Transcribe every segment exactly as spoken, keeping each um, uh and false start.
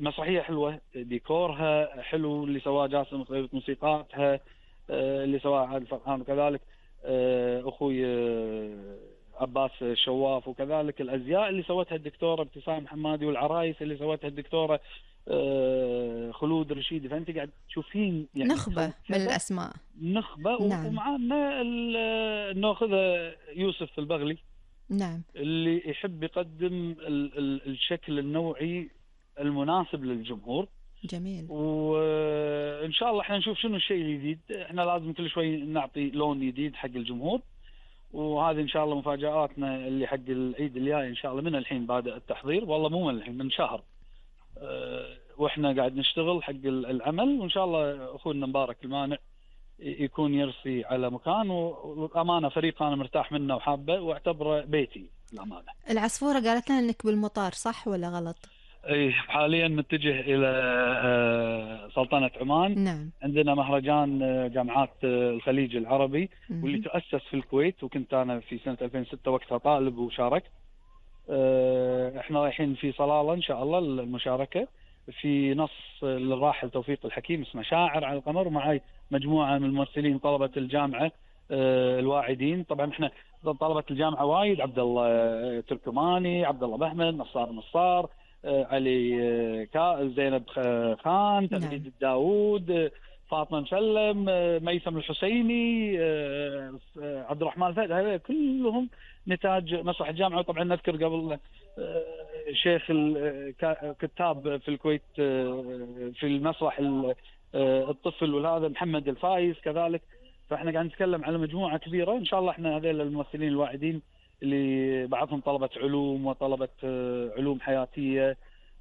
مسرحية حلوة، ديكورها حلو اللي سواه جاسم مخيبة، موسيقاتها اللي سواها عادل فرحان، وكذلك أخوي عباس الشواف، وكذلك الأزياء اللي سوتها الدكتورة ابتسام حمادي، والعرايس اللي سوتها الدكتورة خلود رشيدي. فأنت قاعد تشوفين يعني نخبة من الأسماء، نخبة. نعم. ومعنا ناخذها يوسف البغلي، نعم، اللي يحب يقدم ال ال الشكل النوعي المناسب للجمهور. جميل. وإن شاء الله احنا نشوف شنو الشيء الجديد، احنا لازم كل شوي نعطي لون جديد حق الجمهور، وهذه ان شاء الله مفاجآتنا اللي حق العيد الجاي ان شاء الله. من الحين بادئ التحضير، والله مو من الحين، من شهر اه واحنا قاعد نشتغل حق العمل، وان شاء الله اخونا مبارك المانع يكون يرسي على مكان، وامانه فريق انا مرتاح منه وحابه واعتبره بيتي الامانه. العصفورة قالت لنا انك بالمطار، صح ولا غلط؟ اي حاليا متجه الى سلطنة عمان. نعم. عندنا مهرجان جامعات الخليج العربي م- واللي تؤسس في الكويت، وكنت انا في سنة ألفين وستة وقتها طالب وشاركت. احنا رايحين في صلالة ان شاء الله المشاركة في نص للراحل توفيق الحكيم اسمه شاعر على القمر، ومعي مجموعة من الممثلين طلبة الجامعة الواعدين. طبعا احنا طلبة الجامعة وايد، عبد الله تركماني، عبد الله بهمن، نصار نصار، علي زينب خان، تغريد الداود، فاطمة مسلم، ميثم الحسيني، عبد الرحمن فهد، هذول كلهم نتاج مسرح الجامعة. وطبعا نذكر قبل شيخ الكتاب في الكويت في المسرح الطفل والهذا محمد الفايز كذلك. فاحنا قاعد نتكلم على مجموعة كبيرة ان شاء الله. احنا هذول الممثلين الواعدين اللي بعضهم طلبة علوم وطلبة علوم حياتية،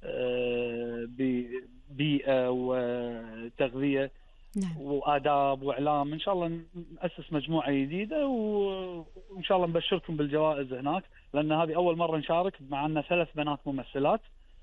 ببيئة وتغذية، نعم. وآداب وإعلام. إن شاء الله نأسس مجموعة جديدة، وإن شاء الله نبشركم بالجوائز هناك، لأن هذه أول مرة نشارك. معنا ثلاث بنات ممثلات،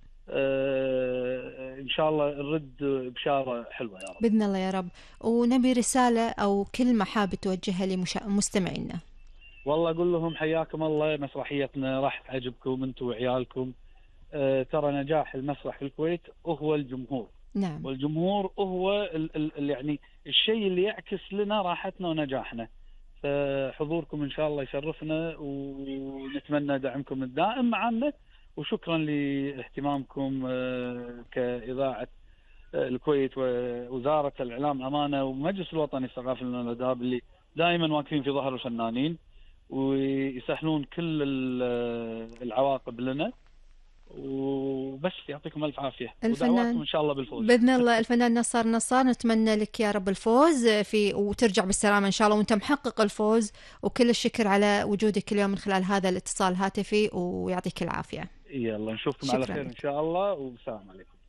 إن شاء الله نرد بشارة حلوة يا رب بإذن الله يا رب. ونبي رسالة أو كلمة حابة توجهها لمستمعينا. والله أقول لهم حياكم الله، مسرحيتنا راح تعجبكم أنتم وعيالكم. أه ترى نجاح المسرح في الكويت هو الجمهور. نعم. والجمهور هو ال ال يعني الشيء اللي يعكس لنا راحتنا ونجاحنا. فحضوركم إن شاء الله يشرفنا، ونتمنى دعمكم الدائم معنا. وشكرا لاهتمامكم أه كإذاعة الكويت ووزارة الإعلام أمانة ومجلس الوطني الثقافي والآداب، اللي دائما واقفين في ظهر الفنانين ويسهلون كل العواقب لنا. وبس يعطيكم ألف عافية، ودعواتكم إن شاء الله بالفوز بإذن الله. الفنان نصار نصار، نتمنى لك يا رب الفوز في وترجع بالسلامة إن شاء الله وأنت محقق الفوز. وكل الشكر على وجودك اليوم من خلال هذا الاتصال الهاتفي، ويعطيك العافية. يلا نشوفكم على خير إن شاء الله، والسلام عليكم.